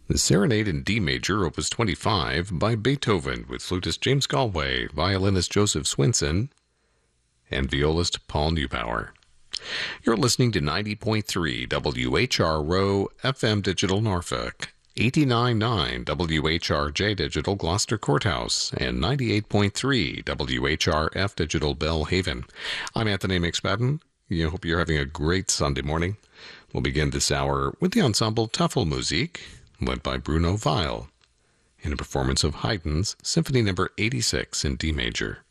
The Serenade in D Major, Opus 25, by Beethoven, with flutist James Galway, violinist Joseph Swinson, and violist Paul Neubauer. You're listening to 90.3 WHRO FM Digital Norfolk, 89.9 WHRJ Digital Gloucester Courthouse, and 98.3 WHRF Digital Bellhaven. I'm Anthony McSpadden. I hope you're having a great Sunday morning. We'll begin this hour with the ensemble Tafelmusik, led by Bruno Weil, in a performance of Haydn's Symphony No. 86 in D Major.